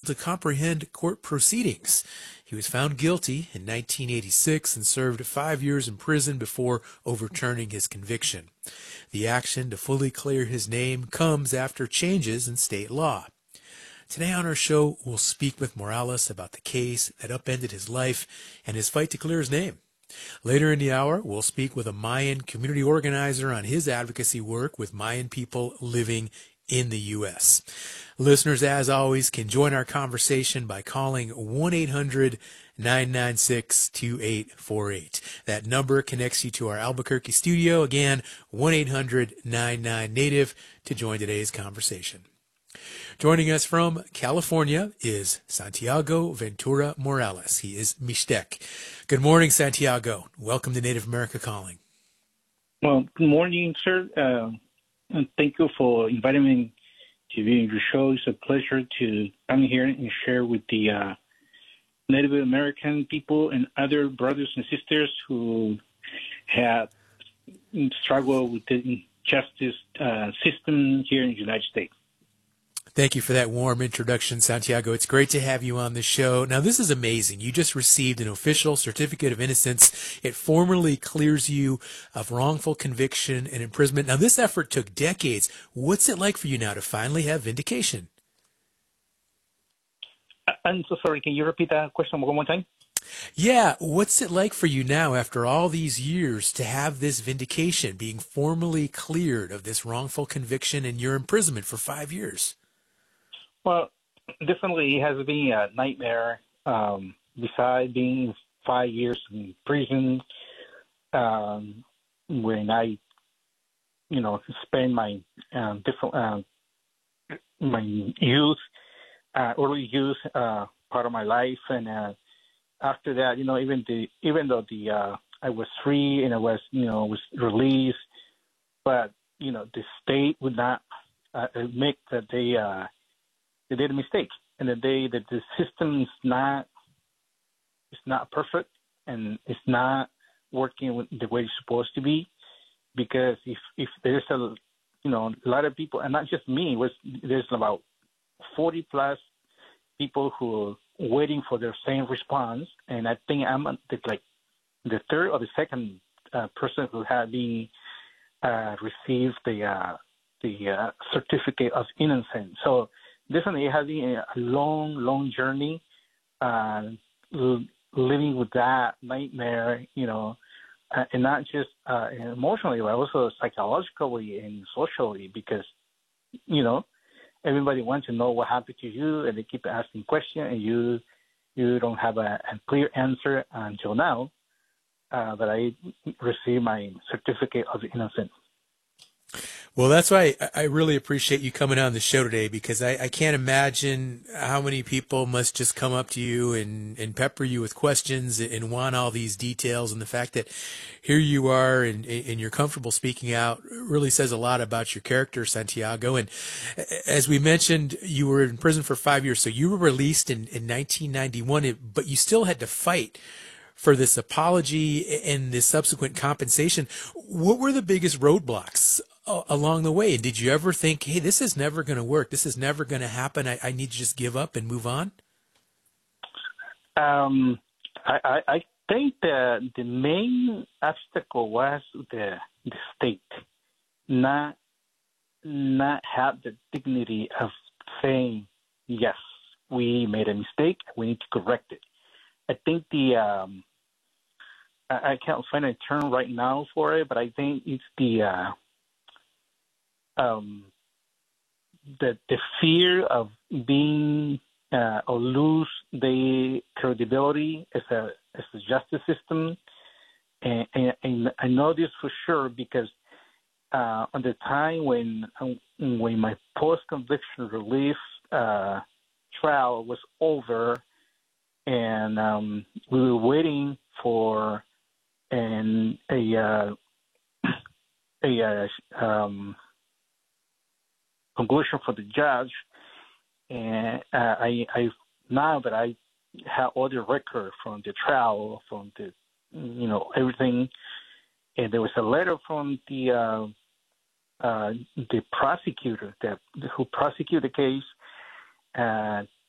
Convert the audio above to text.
to comprehend court proceedings. He was found guilty in 1986 and served 5 years in prison before overturning his conviction. The action to fully clear his name comes after changes in state law. Today on our show, we'll speak with Morales about the case that upended his life and his fight to clear his name. Later in the hour, we'll speak with a Mayan community organizer on his advocacy work with Mayan people living in the U.S. Listeners, as always, can join our conversation by calling 1-800-996-2848. That number connects you to our Albuquerque studio. Again, 1-800-99-NATIVE to join today's conversation. Joining us from California is Santiago Ventura Morales. He is Mixtec. Good morning, Santiago. Welcome to Native America Calling. Well, good morning, sir. And thank you for inviting me to be on your show. It's a pleasure to come here and share with the Native American people and other brothers and sisters who have struggled with the justice system here in the United States. Thank you for that warm introduction, Santiago. It's great to have you on the show. Now, this is amazing. You just received an official certificate of innocence. It formally clears you of wrongful conviction and imprisonment. Now, this effort took decades. What's it like for you now to finally have vindication? I'm so sorry. Can you repeat that question one more time? Yeah. What's it like for you now after all these years to have this vindication, being formally cleared of this wrongful conviction and your imprisonment for 5 years? Well, definitely it has been a nightmare. Besides being 5 years in prison, when I, spent my my youth, early youth, part of my life, and after that, even though I was free and I was released, but the state would not admit that they did a mistake, and that the system is not perfect and it's not working the way it's supposed to be. Because if there's a lot of people, and not just me, there's about 40 plus people who are waiting for their same response, and I think I'm the third or the second person who had been received the certificate of innocence. So definitely it has been a long journey, living with that nightmare, and not just emotionally, but also psychologically and socially, because, everybody wants to know what happened to you, and they keep asking questions, and you don't have a clear answer until now, that I received my certificate of innocence. Well, that's why I really appreciate you coming on the show today, because I can't imagine how many people must just come up to you and pepper you with questions and want all these details. And the fact that here you are and you're comfortable speaking out really says a lot about your character, Santiago. And as we mentioned, you were in prison for 5 years. So you were released in 1991, but you still had to fight for this apology and this subsequent compensation. What were the biggest roadblocks along the way? And did you ever think, hey, this is never going to work, this is never going to happen, I need to just give up and move on? I think that the main obstacle was the state not have the dignity of saying, yes, we made a mistake, we need to correct it. I think I can't find a term right now for it, but I think it's the fear of being or lose the credibility as a justice system, and I know this for sure because on the time when my post-conviction relief trial was over, and we were waiting for a conclusion for the judge, and I now that I have all the record from the trial, from the everything, and there was a letter from the prosecutor who prosecuted the case,